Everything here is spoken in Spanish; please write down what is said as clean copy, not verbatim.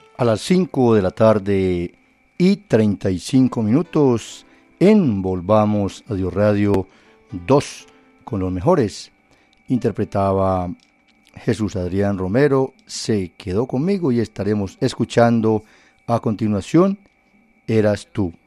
A las 5 de la tarde y 35 minutos en Volvamos a Dios Radio 2 con los mejores. Interpretaba Jesús Adrián Romero, Se quedó conmigo, y estaremos escuchando a continuación Eras tú.